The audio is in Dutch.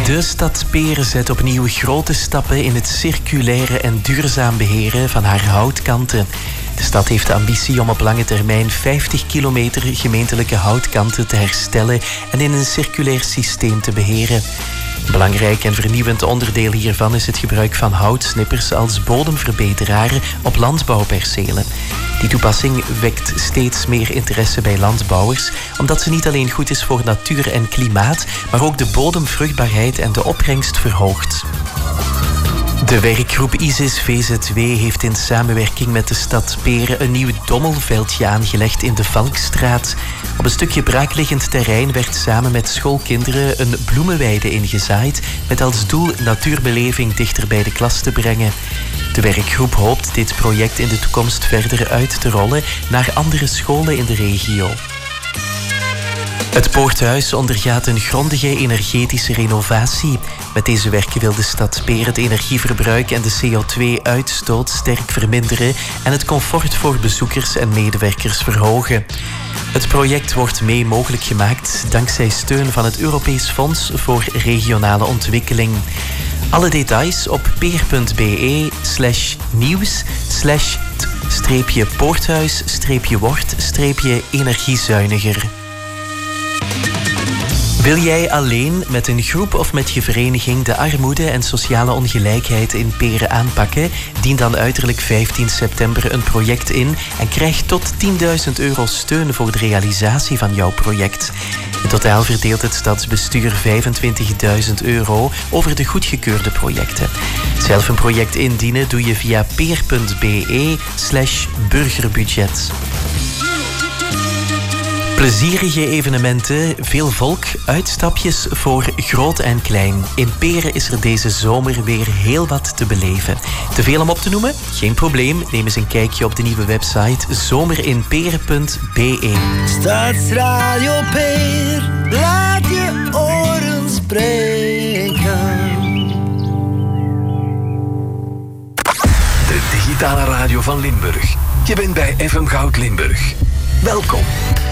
De stad Peren zet opnieuw grote stappen in het circulaire en duurzaam beheren van haar houtkanten. De stad heeft de ambitie om op lange termijn 50 kilometer gemeentelijke houtkanten te herstellen en in een circulair systeem te beheren. Een belangrijk en vernieuwend onderdeel hiervan is het gebruik van houtsnippers als bodemverbeteraar op landbouwpercelen. Die toepassing wekt steeds meer interesse bij landbouwers, omdat ze niet alleen goed is voor natuur en klimaat, maar ook de bodemvruchtbaarheid en de opbrengst verhoogt. De werkgroep ISIS VZW heeft in samenwerking met de stad Peren een nieuw dommelveldje aangelegd in de Valkstraat. Op een stukje braakliggend terrein werd samen met schoolkinderen een bloemenweide ingezaaid met als doel natuurbeleving dichter bij de klas te brengen. De werkgroep hoopt dit project in de toekomst verder uit te rollen naar andere scholen in de regio. Het Poorthuis ondergaat een grondige energetische renovatie. Met deze werken wil de stad Peren het energieverbruik en de CO2-uitstoot sterk verminderen en het comfort voor bezoekers en medewerkers verhogen. Het project wordt mee mogelijk gemaakt dankzij steun van het Europees Fonds voor Regionale Ontwikkeling. Alle details op peer.be/nieuws/poorthuis-wort-energiezuiniger. Wil jij alleen, met een groep of met je vereniging de armoede en sociale ongelijkheid in Peren aanpakken? Dien dan uiterlijk 15 september een project in en krijg tot €10.000 steun voor de realisatie van jouw project. In totaal verdeelt het stadsbestuur €25.000 over de goedgekeurde projecten. Zelf een project indienen doe je via peer.be/burgerbudget. Plezierige evenementen, veel volk, uitstapjes voor groot en klein. In Peren is er deze zomer weer heel wat te beleven. Te veel om op te noemen? Geen probleem. Neem eens een kijkje op de nieuwe website zomerinperen.be. Stadsradio Peer, laat je oren spreken. De digitale radio van Limburg. Je bent bij FM Goud Limburg. Welkom.